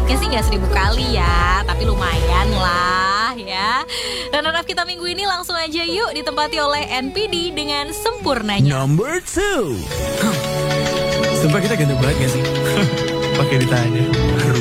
Dapatnya sih nggak 1000 kali ya, tapi lumayan lah ya. Runner up kita minggu ini langsung aja yuk ditempati oleh NPD dengan Sempurnanya. Number 2. Sumpah kita ganteng banget gak sih? Pakai ditanya.